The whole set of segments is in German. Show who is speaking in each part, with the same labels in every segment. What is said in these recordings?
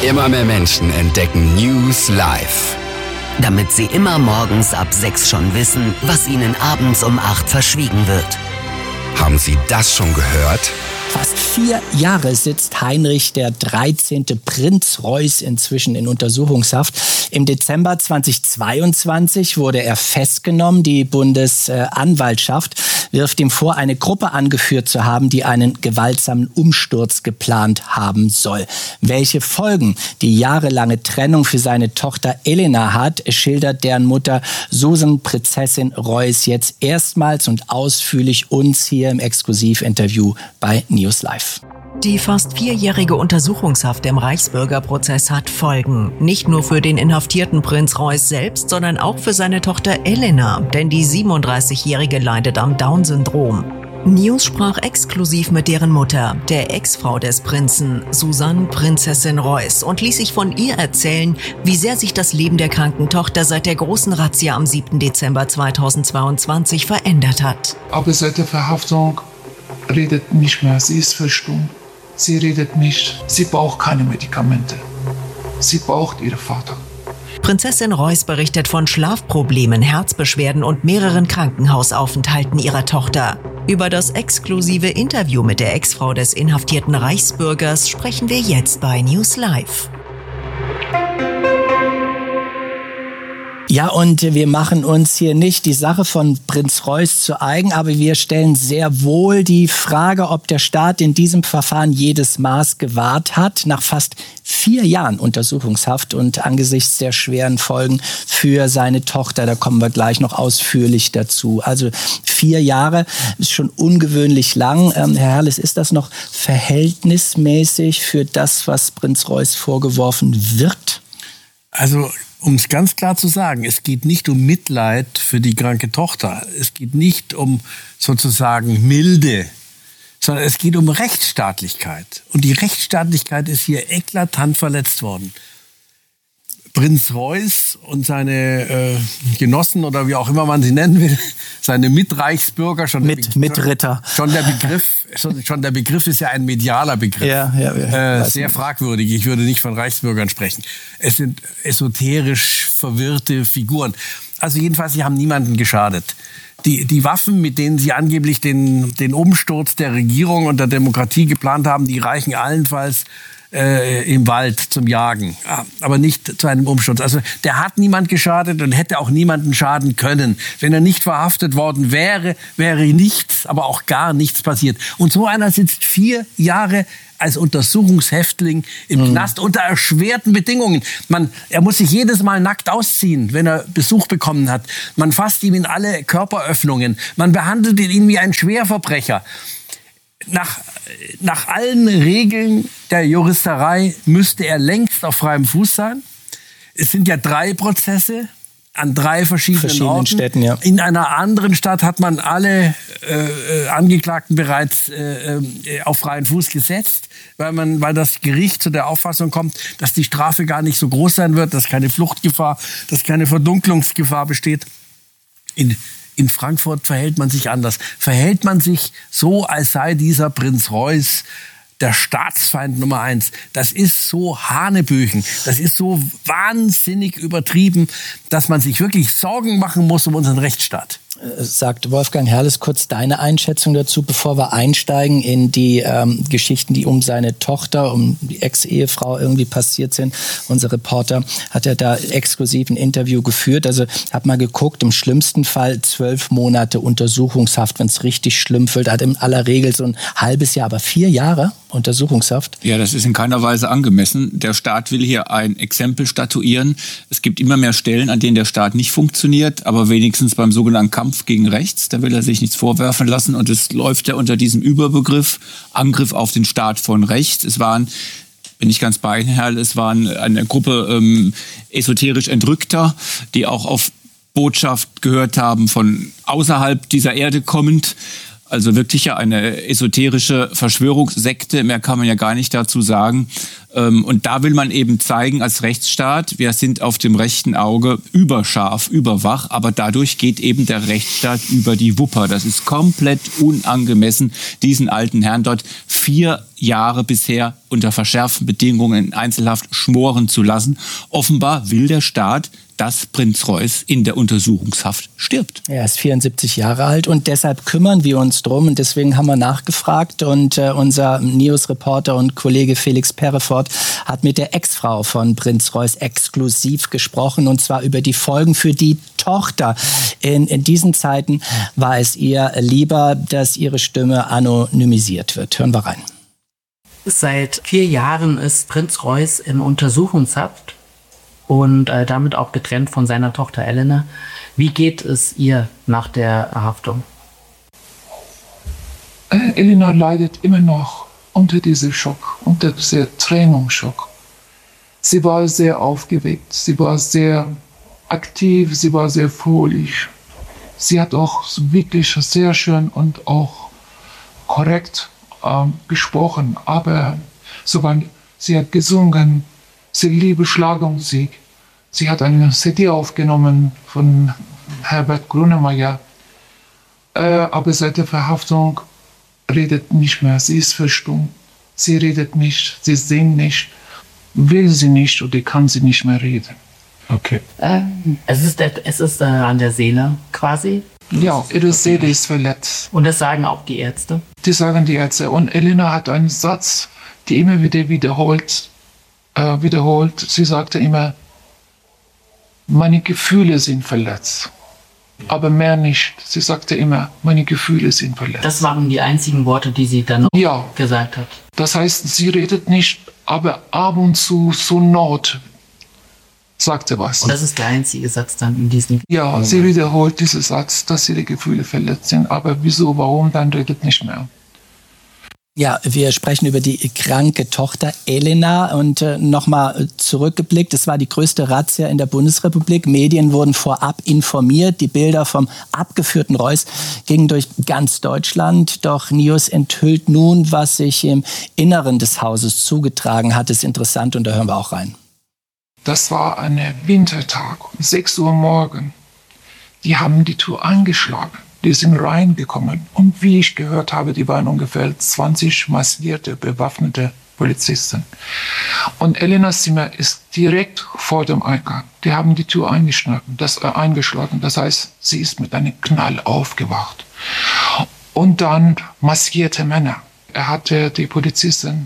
Speaker 1: Immer mehr Menschen entdecken News Live.
Speaker 2: Damit sie immer morgens ab 6 schon wissen, was ihnen abends um 8 verschwiegen wird.
Speaker 1: Haben Sie das schon gehört?
Speaker 3: Fast 4 Jahre sitzt Heinrich der 13. Prinz Reuß inzwischen in Untersuchungshaft. Im Dezember 2022 wurde er festgenommen. Die Bundesanwaltschaft wirft ihm vor, eine Gruppe angeführt zu haben, die einen gewaltsamen Umsturz geplant haben soll. Welche Folgen die jahrelange Trennung für seine Tochter Elena hat, schildert deren Mutter Susan Prinzessin Reuß jetzt erstmals und ausführlich uns hier im Exklusivinterview bei News Live.
Speaker 4: Die fast 4-jährige Untersuchungshaft im Reichsbürgerprozess hat Folgen. Nicht nur für den inhaftierten Prinz Reuß selbst, sondern auch für seine Tochter Elena. Denn die 37-Jährige leidet am Down-Syndrom. News sprach exklusiv mit deren Mutter, der Ex-Frau des Prinzen, Susan Prinzessin Reuß, und ließ sich von ihr erzählen, wie sehr sich das Leben der kranken Tochter seit der großen Razzia am 7. Dezember 2022 verändert hat.
Speaker 5: Aber seit der Verhaftung redet nicht mehr, sie ist verstummt. Sie redet nicht, sie braucht keine Medikamente. Sie braucht ihren Vater.
Speaker 4: Prinzessin Reuß berichtet von Schlafproblemen, Herzbeschwerden und mehreren Krankenhausaufenthalten ihrer Tochter. Über das exklusive Interview mit der Ex-Frau des inhaftierten Reichsbürgers sprechen wir jetzt bei News Live.
Speaker 3: Ja, und wir machen uns hier nicht die Sache von Prinz Reuß zu eigen, aber wir stellen sehr wohl die Frage, ob der Staat in diesem Verfahren jedes Maß gewahrt hat. Nach fast 4 Jahren Untersuchungshaft und angesichts der schweren Folgen für seine Tochter, da kommen wir gleich noch ausführlich dazu. Also 4 Jahre ist schon ungewöhnlich lang. Herr Herles, ist das noch verhältnismäßig für das, was Prinz Reuß vorgeworfen wird?
Speaker 6: Also, um es ganz klar zu sagen, es geht nicht um Mitleid für die kranke Tochter. Es geht nicht um sozusagen Milde, sondern es geht um Rechtsstaatlichkeit. Und die Rechtsstaatlichkeit ist hier eklatant verletzt worden. Prinz Reuß und seine Genossen oder wie auch immer man sie nennen will, seine Mitreichsbürger,
Speaker 3: Mitritter.
Speaker 6: Schon der Begriff ist ja ein medialer Begriff.
Speaker 3: Ja,
Speaker 6: sehr fragwürdig. Ich würde nicht von Reichsbürgern sprechen. Es sind esoterisch verwirrte Figuren. Also jedenfalls, sie haben niemanden geschadet. Die Waffen, mit denen sie angeblich den Umsturz der Regierung und der Demokratie geplant haben, die reichen allenfalls im Wald zum Jagen, aber nicht zu einem Umsturz. Also der hat niemand geschadet und hätte auch niemanden schaden können. Wenn er nicht verhaftet worden wäre, wäre nichts, aber auch gar nichts passiert. Und so einer sitzt 4 Jahre als Untersuchungshäftling im Knast unter erschwerten Bedingungen. Er muss sich jedes Mal nackt ausziehen, wenn er Besuch bekommen hat. Man fasst ihm in alle Körperöffnungen. Man behandelt ihn wie ein Schwerverbrecher. Nach allen Regeln der Juristerei müsste er längst auf freiem Fuß sein. Es sind ja 3 Prozesse an 3 verschiedenen Orten.
Speaker 3: Städten, ja.
Speaker 6: In einer anderen Stadt hat man alle Angeklagten bereits auf freien Fuß gesetzt, weil das Gericht zu der Auffassung kommt, dass die Strafe gar nicht so groß sein wird, dass keine Fluchtgefahr, dass keine Verdunklungsgefahr besteht. In Frankfurt verhält man sich anders. Verhält man sich so, als sei dieser Prinz Reuß der Staatsfeind Nummer 1. Das ist so hanebüchen, das ist so wahnsinnig übertrieben, dass man sich wirklich Sorgen machen muss um unseren Rechtsstaat.
Speaker 3: Sagt Wolfgang Herles kurz deine Einschätzung dazu, bevor wir einsteigen in die Geschichten, die um seine Tochter, um die Ex-Ehefrau irgendwie passiert sind. Unser Reporter hat ja da exklusiv ein Interview geführt. Also hat mal geguckt, im schlimmsten Fall 12 Monate Untersuchungshaft, wenn es richtig schlimm wird. Hat in aller Regel so ein halbes Jahr, aber 4 Jahre Untersuchungshaft.
Speaker 7: Ja, das ist in keiner Weise angemessen. Der Staat will hier ein Exempel statuieren. Es gibt immer mehr Stellen, an denen der Staat nicht funktioniert, aber wenigstens beim sogenannten Kampf gegen rechts, da will er sich nichts vorwerfen lassen, und es läuft ja unter diesem Überbegriff Angriff auf den Staat von rechts. Es waren, bin ich ganz bei Ihnen, Herr, es waren eine Gruppe esoterisch Entrückter, die auch auf Botschaft gehört haben von außerhalb dieser Erde kommend. Also wirklich ja eine esoterische Verschwörungssekte, mehr kann man ja gar nicht dazu sagen. Und da will man eben zeigen als Rechtsstaat, wir sind auf dem rechten Auge überscharf, überwach, aber dadurch geht eben der Rechtsstaat über die Wupper. Das ist komplett unangemessen, diesen alten Herrn dort 4 Jahre bisher unter verschärften Bedingungen in Einzelhaft schmoren zu lassen. Offenbar will der Staat, dass Prinz Reuß in der Untersuchungshaft stirbt.
Speaker 3: Er ist 74 Jahre alt und deshalb kümmern wir uns drum und deswegen haben wir nachgefragt und unser News-Reporter und Kollege Felix Perrefort hat mit der Ex-Frau von Prinz Reuß exklusiv gesprochen und zwar über die Folgen für die Tochter. In diesen Zeiten war es ihr lieber, dass ihre Stimme anonymisiert wird. Hören wir rein.
Speaker 8: Seit 4 Jahren ist Prinz Reuß in Untersuchungshaft und damit auch getrennt von seiner Tochter Elena. Wie geht es ihr nach der Haftung?
Speaker 5: Elena leidet immer noch unter diesem Schock, unter diesem Trennungsschock. Sie war sehr aufgeweckt, sie war sehr aktiv, sie war sehr fröhlich. Sie hat auch wirklich sehr schön und auch korrekt gesprochen, aber sie hat gesungen, sie liebe Schlagmusik. Sie hat eine CD aufgenommen von Herbert Grönemeyer, aber seit der Verhaftung redet nicht mehr. Sie ist verstummt, sie redet nicht, sie singt nicht, will sie nicht oder kann sie nicht mehr reden. Okay.
Speaker 8: Es ist an der Seele quasi.
Speaker 5: Ja, ihre Seele ist verletzt.
Speaker 8: Und das sagen auch die Ärzte?
Speaker 5: Das sagen die Ärzte. Und Elena hat einen Satz, die immer wieder wiederholt. Sie sagte immer, meine Gefühle sind verletzt. Aber mehr nicht. Sie sagte immer, meine Gefühle sind verletzt.
Speaker 8: Das waren die einzigen Worte, die sie dann gesagt hat.
Speaker 5: Das heißt, sie redet nicht, aber ab und zu so Not sagte was.
Speaker 8: Und das ist der einzige Satz dann in diesem...
Speaker 5: Ja, sie wiederholt diesen Satz, dass ihre Gefühle verletzt sind. Aber wieso, warum, dann redet nicht mehr.
Speaker 3: Ja, wir sprechen über die kranke Tochter Elena und nochmal zurückgeblickt. Es war die größte Razzia in der Bundesrepublik. Medien wurden vorab informiert. Die Bilder vom abgeführten Reuß gingen durch ganz Deutschland. Doch News enthüllt nun, was sich im Inneren des Hauses zugetragen hat. Das ist interessant und da hören wir auch rein.
Speaker 5: Das war ein Wintertag, um 6 Uhr morgens. Die haben die Tür angeschlagen. Die sind reingekommen. Und wie ich gehört habe, die waren ungefähr 20 maskierte, bewaffnete Polizisten. Und Elenas Zimmer ist direkt vor dem Eingang. Die haben die Tür eingeschlagen. Das heißt, sie ist mit einem Knall aufgewacht. Und dann maskierte Männer. Er hatte die Polizisten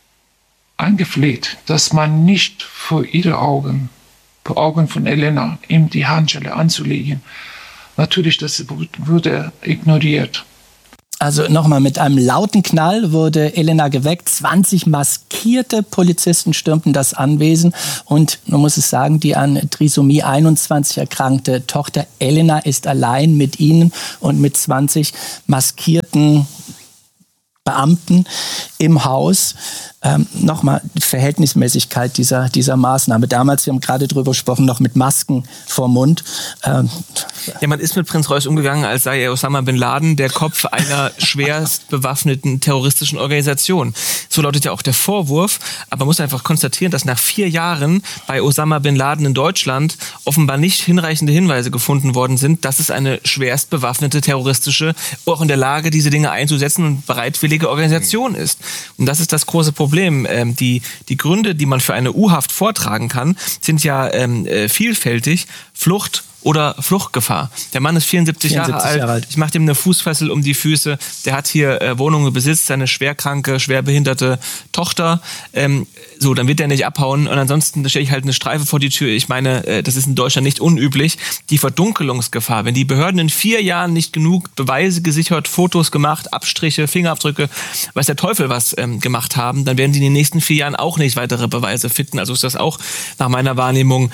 Speaker 5: angefleht, dass man nicht vor ihre Augen, vor Augen von Elena, ihm die Handschelle anzulegen. Natürlich, das wurde ignoriert.
Speaker 3: Also nochmal, mit einem lauten Knall wurde Elena geweckt. 20 maskierte Polizisten stürmten das Anwesen. Und man muss es sagen, die an Trisomie 21 erkrankte Tochter Elena ist allein mit ihnen und mit 20 maskierten Beamten im Haus. Nochmal Verhältnismäßigkeit dieser Maßnahme. Damals, wir haben gerade drüber gesprochen, noch mit Masken vorm Mund.
Speaker 9: Ja, man ist mit Prinz Reuß umgegangen, als sei er Osama Bin Laden, der Kopf einer schwerst bewaffneten terroristischen Organisation. So lautet ja auch der Vorwurf. Aber man muss einfach konstatieren, dass nach 4 Jahren bei Osama Bin Laden in Deutschland offenbar nicht hinreichende Hinweise gefunden worden sind, dass es eine schwerst bewaffnete terroristische, auch in der Lage, diese Dinge einzusetzen und bereitwillige Organisation ist. Und das ist das große Problem. Die Gründe, die man für eine U-Haft vortragen kann, sind ja vielfältig. Flucht oder Fluchtgefahr. Der Mann ist 74 Jahre alt. Ich mache dem eine Fußfessel um die Füße. Der hat hier Wohnungen besitzt, seine schwerkranke, schwerbehinderte Tochter. So, dann wird er nicht abhauen. Und ansonsten stelle ich halt eine Streife vor die Tür. Ich meine, das ist in Deutschland nicht unüblich. Die Verdunkelungsgefahr, wenn die Behörden in 4 Jahren nicht genug Beweise gesichert, Fotos gemacht, Abstriche, Fingerabdrücke, weiß der Teufel was gemacht haben, dann werden die in den nächsten 4 Jahren auch nicht weitere Beweise finden. Also ist das auch nach meiner Wahrnehmung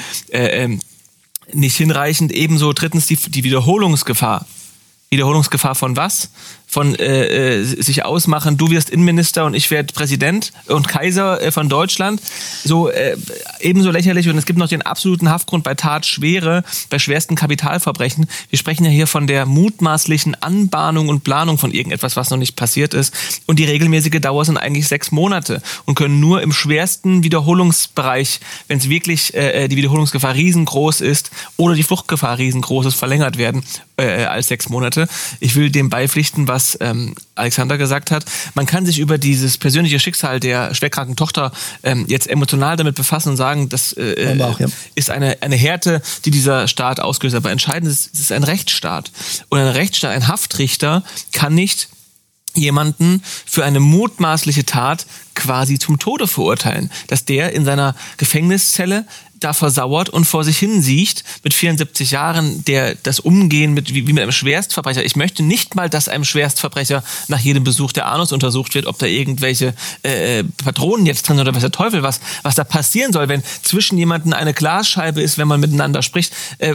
Speaker 9: nicht hinreichend. Ebenso drittens die Wiederholungsgefahr. Wiederholungsgefahr von was? von sich ausmachen, du wirst Innenminister und ich werde Präsident und Kaiser von Deutschland, so ebenso lächerlich. Und es gibt noch den absoluten Haftgrund bei Tatschwere, bei schwersten Kapitalverbrechen. Wir sprechen ja hier von der mutmaßlichen Anbahnung und Planung von irgendetwas, was noch nicht passiert ist. Und die regelmäßige Dauer sind eigentlich 6 Monate und können nur im schwersten Wiederholungsbereich, wenn es wirklich die Wiederholungsgefahr riesengroß ist oder die Fluchtgefahr riesengroß ist, verlängert werden als 6 Monate. Ich will dem beipflichten, was Alexander gesagt hat. Man kann sich über dieses persönliche Schicksal der schwerkranken Tochter jetzt emotional damit befassen und sagen, das ist eine Härte, die dieser Staat auslöst. Aber entscheidend ist, es ist ein Rechtsstaat. Und ein Rechtsstaat, ein Haftrichter kann nicht jemanden für eine mutmaßliche Tat quasi zum Tode verurteilen. Dass der in seiner Gefängniszelle da versauert und vor sich hin siecht mit 74 Jahren, der das Umgehen wie mit einem Schwerstverbrecher. Ich möchte nicht mal, dass einem Schwerstverbrecher nach jedem Besuch der Anus untersucht wird, ob da irgendwelche Patronen jetzt drin oder was der Teufel, was da passieren soll, wenn zwischen jemanden eine Glasscheibe ist, wenn man miteinander spricht,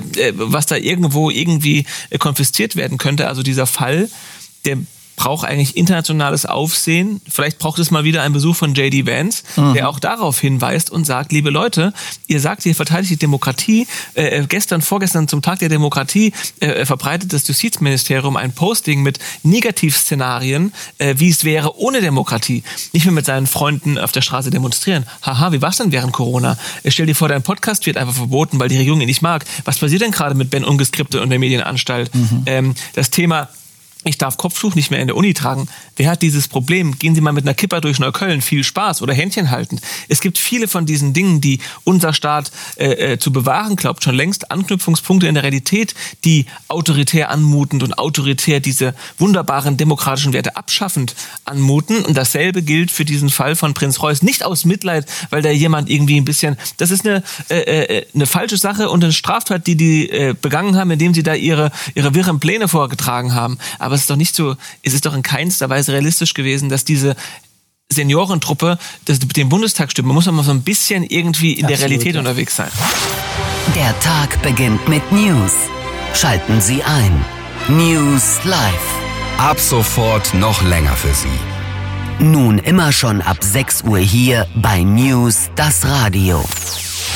Speaker 9: was da irgendwo irgendwie konfisziert werden könnte. Also dieser Fall, der braucht eigentlich internationales Aufsehen. Vielleicht braucht es mal wieder einen Besuch von J.D. Vance, der auch darauf hinweist und sagt, liebe Leute, ihr sagt, ihr verteidigt die Demokratie. Vorgestern zum Tag der Demokratie verbreitet das Justizministerium ein Posting mit Negativszenarien, wie es wäre ohne Demokratie. Nicht mehr mit seinen Freunden auf der Straße demonstrieren. Haha, wie war's denn während Corona? Stell dir vor, dein Podcast wird einfach verboten, weil die Regierung ihn nicht mag. Was passiert denn gerade mit Ben Ungeskripte und der Medienanstalt? Das Thema, ich darf Kopftuch nicht mehr in der Uni tragen. Wer hat dieses Problem? Gehen Sie mal mit einer Kipper durch Neukölln. Viel Spaß. Oder Händchen halten. Es gibt viele von diesen Dingen, die unser Staat zu bewahren glaubt. Schon längst Anknüpfungspunkte in der Realität, die autoritär anmutend und autoritär diese wunderbaren demokratischen Werte abschaffend anmuten. Und dasselbe gilt für diesen Fall von Prinz Reuß. Nicht aus Mitleid, weil da jemand irgendwie ein bisschen... Das ist eine falsche Sache und eine Straftat, die begangen haben, indem sie da ihre wirren Pläne vorgetragen haben. Aber es ist doch nicht so, es ist doch in keinster Weise realistisch gewesen, dass diese Seniorentruppe den Bundestag stimmt. Man muss aber so ein bisschen irgendwie in der Realität unterwegs sein.
Speaker 2: Der Tag beginnt mit News. Schalten Sie ein. News Live.
Speaker 1: Ab sofort noch länger für Sie.
Speaker 2: Nun immer schon ab 6 Uhr hier bei News, das Radio.